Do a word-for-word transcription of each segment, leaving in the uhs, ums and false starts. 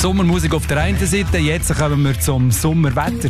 Sommermusik auf der einen Seite, jetzt kommen wir zum Sommerwetter.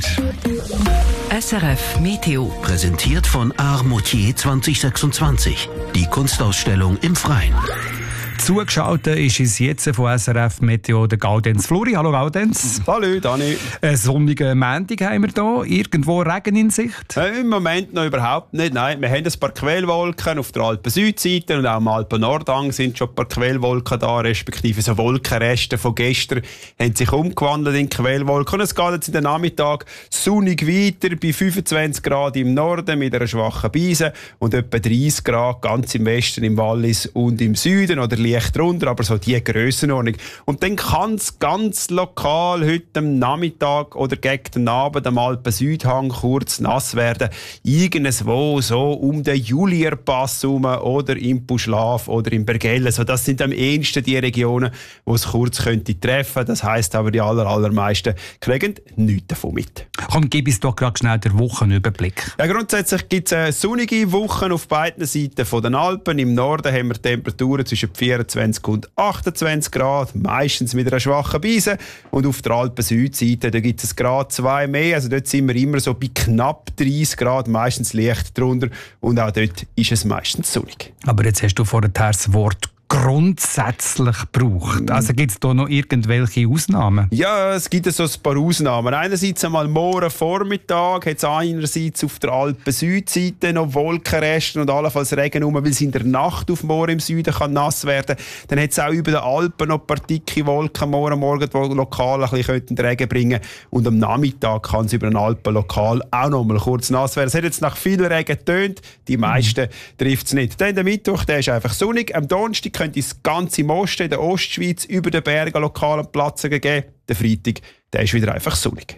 S R F Meteo. Präsentiert von Art Moutier zwanzig sechsundzwanzig. Die Kunstausstellung im Freien. Zugeschaltet ist uns jetzt von S R F Meteo der Gaudenz Fluri. Hallo Gaudenz. Hallo Dani. Einen sonnigen Montag haben wir hier. Irgendwo Regen in Sicht? Äh, Im Moment noch überhaupt nicht. Nein, wir haben ein paar Quellwolken auf der Alpen-Südseite und auch am Alpen-Nordhang sind schon ein paar Quellwolken da, respektive so Wolkenreste von gestern haben sich umgewandelt in Quellwolken. Und es geht jetzt in den Nachmittag sonnig weiter bei fünfundzwanzig Grad im Norden mit einer schwachen Brise und etwa dreißig Grad ganz im Westen, im Wallis und im Süden oder leicht drunter, aber so die Grössenordnung. Und dann kann es ganz lokal heute am Nachmittag oder gegen den Abend am Alpen-Südhang kurz nass werden. Irgendwo so um den Julierpass herum oder im Puschlaf oder im Bergell. Also das sind am ehesten die Regionen, wo es kurz könnte treffen. Das heisst aber, die aller, allermeisten kriegen nichts davon mit. Komm, gib uns doch gerade schnell den Wochenüberblick. Ja, grundsätzlich gibt es eine sonnige Wochen auf beiden Seiten von den Alpen. Im Norden haben wir Temperaturen zwischen vierundzwanzig und achtundzwanzig Grad, meistens mit einer schwachen Brise. Und auf der Alpen-Südseite gibt es Grad zwei mehr. Also dort sind wir immer so bei knapp dreißig Grad, meistens leicht drunter. Und auch dort ist es meistens sonnig. Aber jetzt hast du vorher das Wort grundsätzlich gebraucht. Also gibt es da noch irgendwelche Ausnahmen? Ja, es gibt so ein paar Ausnahmen. Einerseits einmal morgen Vormittag hat es einerseits auf der Alpen-Südseite noch Wolkenreste und allenfalls Regen rum, weil es in der Nacht auf morgen im Süden kann nass werden. Dann hat es auch über den Alpen noch ein paar dicke Wolken morgen Morgen, die lokal ein bisschen Regen bringen könnten. Und am Nachmittag kann es über den Alpen lokal auch noch mal kurz nass werden. Es hat jetzt nach viel Regen getönt, die meisten mhm. trifft es nicht. Dann der Mittwoch, der ist einfach sonnig. Am Donnerstag könnte es ganz im Osten, in der Ostschweiz, über den Bergen lokalen Platz geben. Der Freitag, der ist wieder einfach sonnig.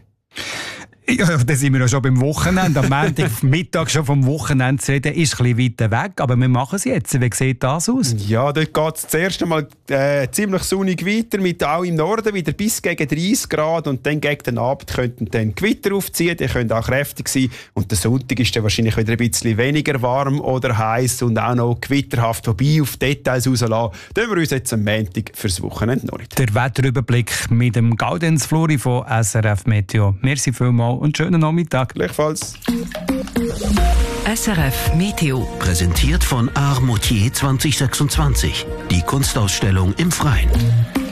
Ja, da sind wir ja schon beim Wochenende. Am Montagmittag schon vom Wochenende zu reden, ist ein bisschen weiter weg. Aber wir machen es jetzt. Wie sieht das aus? Ja, dort geht es zuerst einmal äh, ziemlich sonnig weiter, mit auch im Norden wieder bis gegen dreißig Grad. Und dann gegen den Abend könnten dann Gewitter aufziehen. Die können auch kräftig sein. Und der Sonntag ist dann wahrscheinlich wieder ein bisschen weniger warm oder heiß und auch noch gewitterhaft. Wobei auf Details rauslassen, tun wir uns jetzt am Montag fürs Wochenende noch nicht. Der Wetterüberblick mit dem Gaudenz Fluri von S R F Meteo. Merci vielmals und schönen Nachmittag. Gleichfalls. S R F Meteo. Präsentiert von Art Moutier zwanzig sechsundzwanzig. Die Kunstausstellung im Freien.